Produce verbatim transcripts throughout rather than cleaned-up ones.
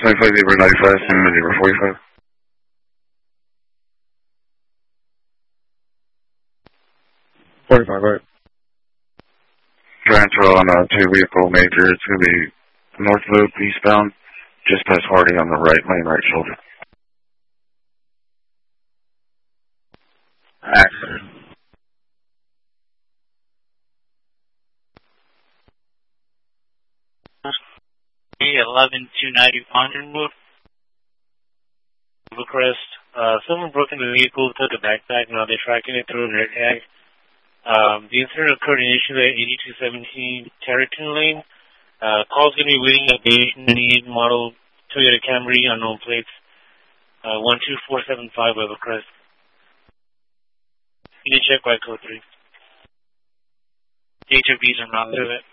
twenty-five zebra ninety-five, Cinema zebra forty-five. forty-five, right. Transfer on a two-vehicle major. It's going to be north loop, eastbound, just past Hardy on the right lane, right shoulder. Accident. eleven two ninety-one Road, Bucharest. Uh, someone broke into the vehicle, took a backpack, now they're tracking it through their tag. Um, the incident occurred initially at eighty-two seventeen Terraton Lane. Uh, call's going to be waiting at the eighteen model Toyota Camry, unknown plates, uh, one two four seven five Bucharest. You need to check by code three. H O Bs are not to it.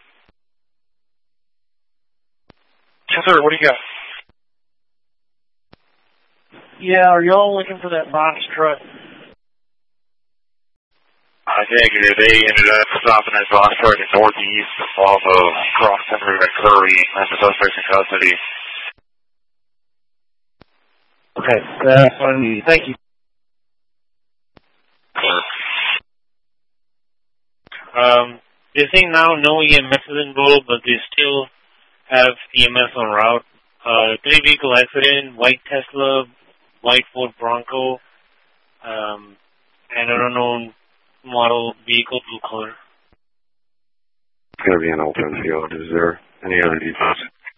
Yes, sir. What do you got? Yeah, are y'all looking for that box truck? I negative. They ended up stopping at box truck in northeast off of Cross Country at Curry, and the suspect's in custody. Okay, that's what I need. Thank you. Um, they say now no E M S is involved, but they still have E M S en route. Uh, three vehicle accident, white Tesla, white Ford Bronco, um, and an unknown model vehicle, blue color. It's going to be an open field. Is there any other details?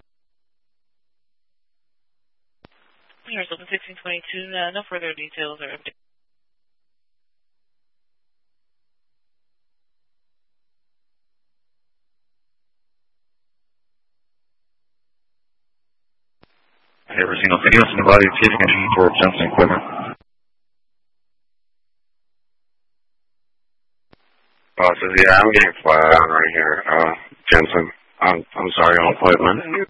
Here's open sixteen twenty-two. Uh, no further details or updates. Have you ever seen no videos in the body of chasing a Jeep or Johnson equipment? Oh, it says, yeah, I'm getting flat out right here. Uh, Jensen, I'm, I'm sorry, on equipment.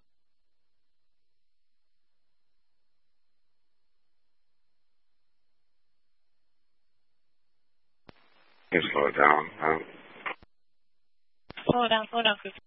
You slow it down. Um, Slow it down, slow it down,